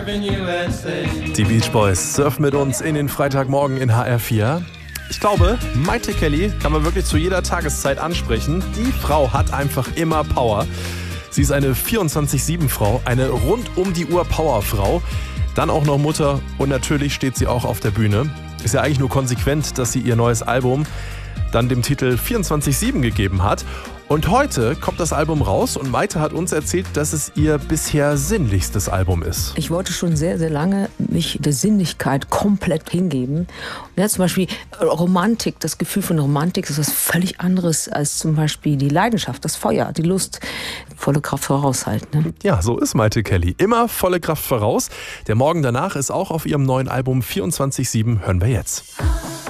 Die Beach Boys surfen mit uns in den Freitagmorgen in HR4. Ich glaube, Mayte Kelly kann man wirklich zu jeder Tageszeit ansprechen. Die Frau hat einfach immer Power. Sie ist eine 24/7-Frau, eine rund-um-die-Uhr-Powerfrau. Dann auch noch Mutter und natürlich steht sie auch auf der Bühne. Ist ja eigentlich nur konsequent, dass sie ihr neues Album dann dem Titel 24/7 gegeben hat. Und heute kommt das Album raus und Mayte hat uns erzählt, dass es ihr bisher sinnlichstes Album ist. Ich wollte schon sehr, sehr lange mich der Sinnlichkeit komplett hingeben. Und ja, zum Beispiel Romantik, das Gefühl von Romantik ist was völlig anderes als zum Beispiel die Leidenschaft, das Feuer, die Lust, volle Kraft voraus halt. Ne? Ja, so ist Mayte Kelly. Immer volle Kraft voraus. Der Morgen danach ist auch auf ihrem neuen Album 24/7. Hören wir jetzt.